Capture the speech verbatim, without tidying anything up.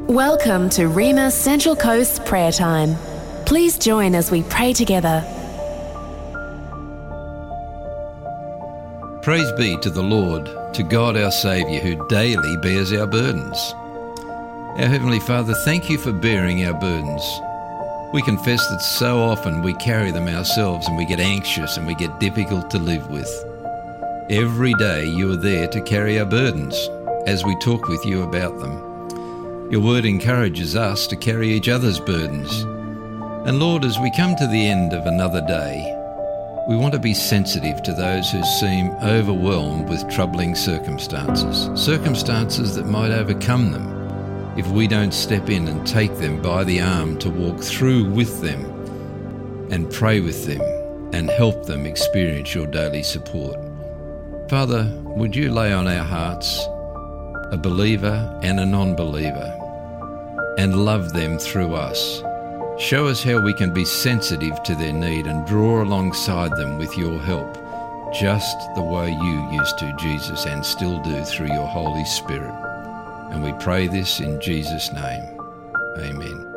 Welcome to Rhema Central Coast Prayer Time. Please join as we pray together. Praise be to the Lord, to God our Saviour, who daily bears our burdens. Our Heavenly Father, thank you for bearing our burdens. We confess that so often we carry them ourselves and we get anxious and we get difficult to live with. Every day you are there to carry our burdens as we talk with you about them. Your word encourages us to carry each other's burdens. And Lord, as we come to the end of another day, we want to be sensitive to those who seem overwhelmed with troubling circumstances, circumstances that might overcome them if we don't step in and take them by the arm to walk through with them and pray with them and help them experience your daily support. Father, would you lay on our hearts a believer and a non-believer, and love them through us. Show us how we can be sensitive to their need and draw alongside them with your help, just the way you used to, Jesus, and still do through your Holy Spirit. And we pray this in Jesus' name. Amen.